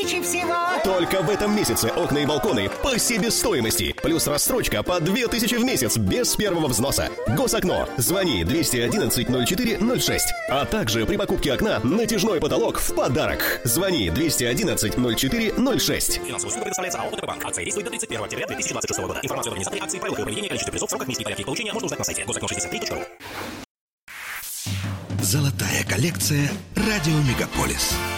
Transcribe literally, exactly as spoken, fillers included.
тысячи всего. Только в этом месяце окна и балконы по себестоимости. Плюс рассрочка по две тысячи в месяц без первого взноса. Госокно. Звони двести одиннадцать ноль четыре ноль шесть. А также при покупке окна натяжной потолок в подарок. Звони двести одиннадцать ноль четыре ноль шесть. Финансовая услуга предоставляется АО «ОТП Банк». Акция действует до тридцать первого октября две тысячи двадцать шестого года. Информацию об организаторе акции, правилах и проведении, количестве призов, сроках, месте и порядке их получения можно узнать на сайте госокно шестьдесят три точка ру. Золотая коллекция «Радио Мегаполис».